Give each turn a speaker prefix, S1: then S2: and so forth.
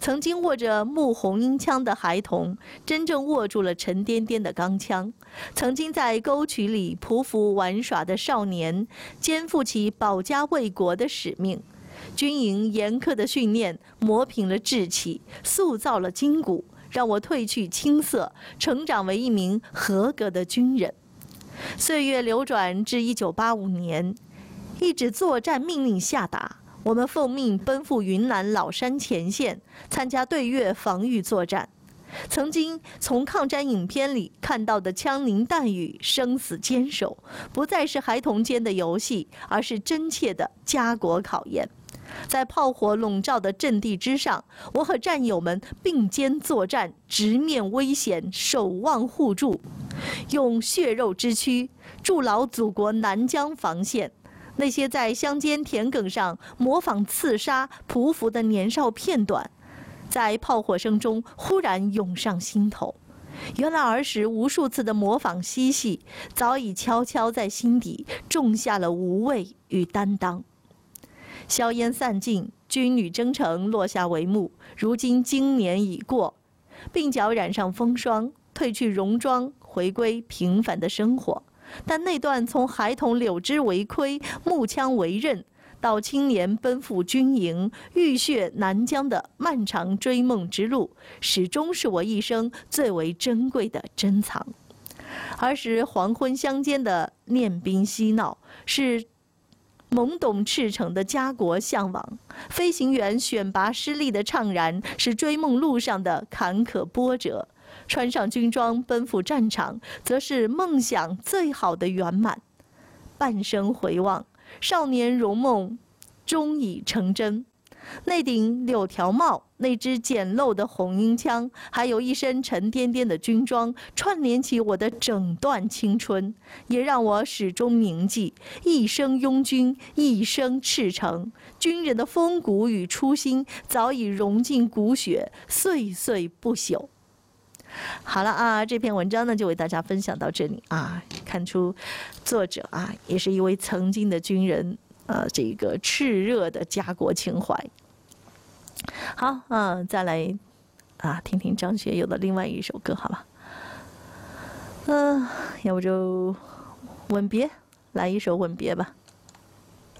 S1: 曾经握着木红缨枪的孩童，真正握住了沉甸甸的钢枪；曾经在沟渠里匍匐玩耍的少年，肩负起保家卫国的使命。军营严苛的训练磨平了志气，塑造了筋骨，让我褪去青涩，成长为一名合格的军人。岁月流转至1985年，一纸作战命令下达，我们奉命奔赴云南老山前线，参加对越防御作战。曾经从抗战影片里看到的枪林弹雨、生死坚守，不再是孩童间的游戏，而是真切的家国考验。在炮火笼罩的阵地之上，我和战友们并肩作战，直面危险，守望互助，用血肉之躯筑牢祖国南疆防线。那些在乡间田埂上模仿刺杀匍匐的年少片段，在炮火声中忽然涌上心头。原来儿时无数次的模仿嬉戏，早已悄悄在心底种下了无畏与担当。硝烟散尽，军旅征程落下帷幕。如今经年已过，鬓角染上风霜，褪去戎装，回归平凡的生活。但那段从孩童柳枝为盔、木枪为刃，到青年奔赴军营、浴血南疆的漫长追梦之路，始终是我一生最为珍贵的珍藏。儿时黄昏乡间的练兵嬉闹，是懵懂赤诚的家国向往；飞行员选拔失利的怅然，是追梦路上的坎坷波折；穿上军装奔赴战场，则是梦想最好的圆满。半生回望，少年荣梦终已成真。那顶柳条帽，那支简陋的红缨枪，还有一身沉甸甸的军装，串联起我的整段青春，也让我始终铭记：一生拥军，一生赤诚。军人的风骨与初心早已融进骨血，岁岁不朽。好了啊，这篇文章呢就为大家分享到这里啊。看出作者啊也是一位曾经的军人，这个炽热的家国情怀。好，再来听听张学友的另外一首歌，好吧？要不就吻别，来一首吻别吧。